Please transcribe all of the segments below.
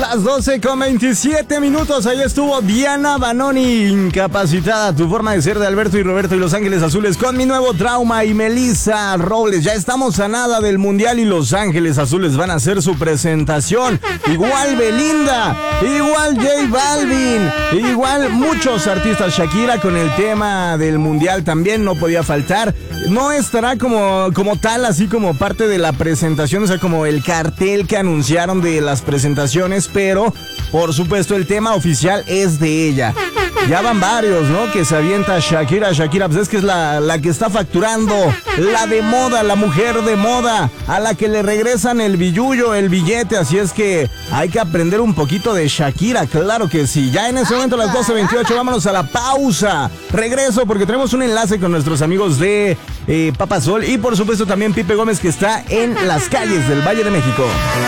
Las 12:27. Ahí estuvo Diana Banoni, Incapacitada. Tu forma de ser, de Alberto y Roberto y Los Ángeles Azules, con Mi Nuevo Trauma y Melissa Robles. Ya estamos a nada del Mundial y Los Ángeles Azules van a hacer su presentación. Igual Belinda, igual J Balvin, igual muchos artistas. Shakira con el tema del Mundial también no podía faltar. No estará como tal, así como parte de la presentación, o sea, como el cartel que anunciaron de las presentaciones, pero por supuesto el tema oficial es de ella. Ya van varios, ¿no? Que se avienta Shakira, pues es que es la que está facturando, la de moda, la mujer de moda, a la que le regresan el billullo, el billete, así es que hay que aprender un poquito de Shakira, claro que sí. Ya en ese momento, a las 12:28, vámonos a la pausa. Regreso porque tenemos un enlace con nuestros amigos de Papa Sol y por supuesto también Pipe Gómez, que está en las calles del Valle de México.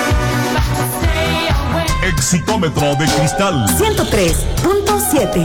Exitómetro de cristal 103.7.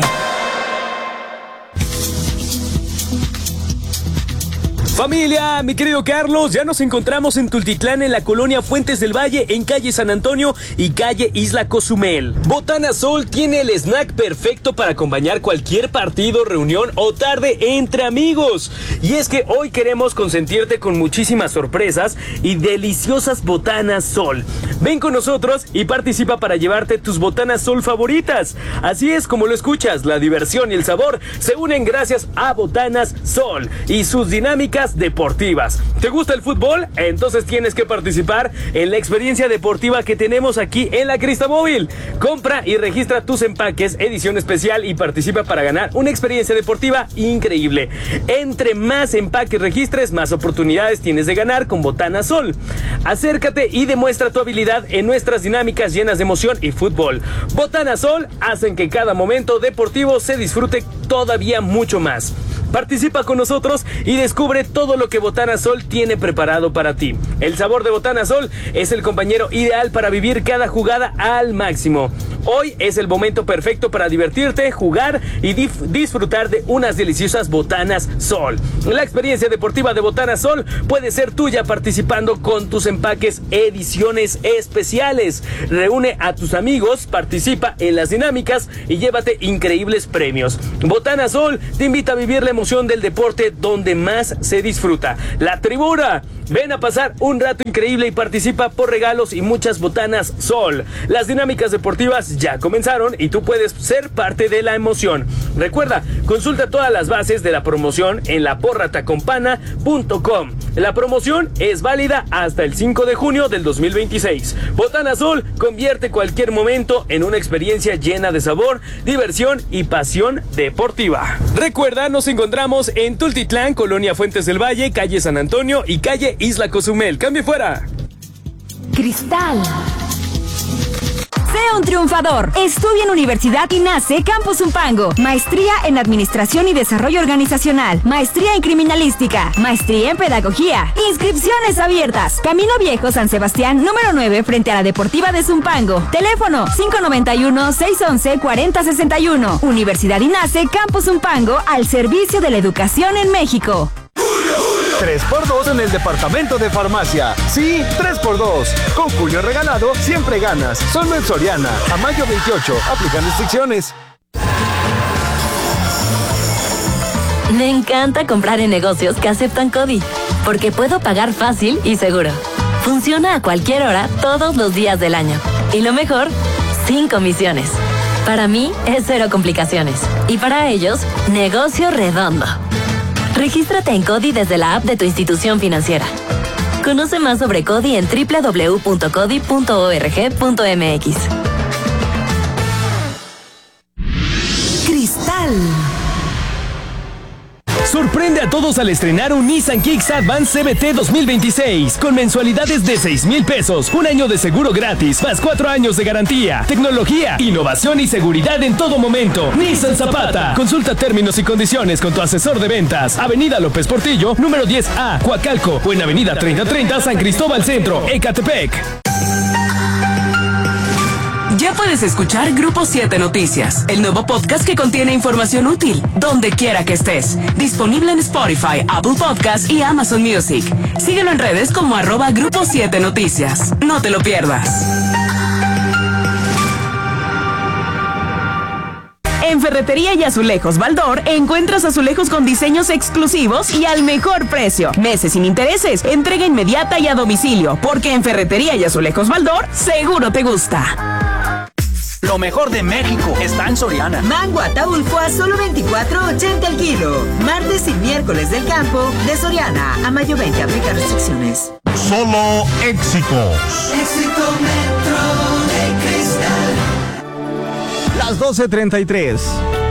Familia, mi querido Carlos, ya nos encontramos en Tultitlán, en la colonia Fuentes del Valle, en calle San Antonio y calle Isla Cozumel. Botana Sol tiene el snack perfecto para acompañar cualquier partido, reunión o tarde entre amigos. Y es que hoy queremos consentirte con muchísimas sorpresas y deliciosas Botanas Sol. Ven con nosotros y participa para llevarte tus Botanas Sol favoritas. Así es como lo escuchas, la diversión y el sabor se unen gracias a Botanas Sol y sus dinámicas deportivas. ¿Te gusta el fútbol? Entonces tienes que participar en la experiencia deportiva que tenemos aquí en la Cristamóvil. Compra y registra tus empaques, edición especial, y participa para ganar una experiencia deportiva increíble. Entre más empaques registres, más oportunidades tienes de ganar con Botana Sol. Acércate y demuestra tu habilidad en nuestras dinámicas llenas de emoción y fútbol. Botana Sol hacen que cada momento deportivo se disfrute todavía mucho más. Participa con nosotros y descubre todo lo que Botana Sol tiene preparado para ti. El sabor de Botana Sol es el compañero ideal para vivir cada jugada al máximo. Hoy es el momento perfecto para divertirte, jugar y disfrutar de unas deliciosas Botanas Sol. La experiencia deportiva de Botana Sol puede ser tuya participando con tus empaques, ediciones especiales. Reúne a tus amigos, participa en las dinámicas y llévate increíbles premios. Botana Sol te invita a vivir la emoción del deporte donde más se disfruta, la tribuna. Ven a pasar un rato increíble y participa por regalos y muchas Botanas Sol. Las dinámicas deportivas ya comenzaron y tú puedes ser parte de la emoción. Recuerda, consulta todas las bases de la promoción en laporratacompana.com. La promoción es válida hasta el 5 de junio del 2026. Botana Sol convierte cualquier momento en una experiencia llena de sabor, diversión y pasión deportiva. Recuerda, nos encontramos en Tultitlán, colonia Fuentes del Valle, calle San Antonio y calle Isla Cozumel. ¡Cambio fuera! Cristal. Sé un triunfador. Estudia en Universidad INACE Campus Zumpango. Maestría en Administración y Desarrollo Organizacional. Maestría en Criminalística. Maestría en Pedagogía. Inscripciones abiertas. Camino Viejo, San Sebastián, número 9, frente a la Deportiva de Zumpango. Teléfono 591-611-4061. Universidad INACE Campus Zumpango, al servicio de la educación en México. 3x2 en el departamento de farmacia. Sí, 3x2. Con Julio regalado, siempre ganas. Solo en Soriana. A mayo 28. Aplican restricciones. Me encanta comprar en negocios que aceptan CODI, porque puedo pagar fácil y seguro. Funciona a cualquier hora, todos los días del año. Y lo mejor, sin comisiones. Para mí, es cero complicaciones. Y para ellos, negocio redondo. Regístrate en CODI desde la app de tu institución financiera. Conoce más sobre CODI en www.codi.org.mx. Cristal. Sorprende a todos al estrenar un Nissan Kicks Advance CVT 2026 con mensualidades de 6,000 pesos, un año de seguro gratis, más 4 años de garantía, tecnología, innovación y seguridad en todo momento. Nissan Zapata. Consulta términos y condiciones con tu asesor de ventas. Avenida López Portillo, número 10A, Coacalco, o en Avenida 3030, San Cristóbal Centro, Ecatepec. Ya puedes escuchar Grupo 7 Noticias, el nuevo podcast que contiene información útil, donde quiera que estés. Disponible en Spotify, Apple Podcasts y Amazon Music. Síguelo en redes como @Grupo 7 Noticias. No te lo pierdas. En Ferretería y Azulejos Baldor encuentras azulejos con diseños exclusivos y al mejor precio. Meses sin intereses, entrega inmediata y a domicilio, porque en Ferretería y Azulejos Baldor seguro te gusta. Lo mejor de México está en Soriana. Mango Ataulfo a solo $24.80 el kilo. Martes y miércoles del campo de Soriana. A mayo 20, aplica restricciones. Solo éxitos. Éxito Metro de Cristal. Las 12:33.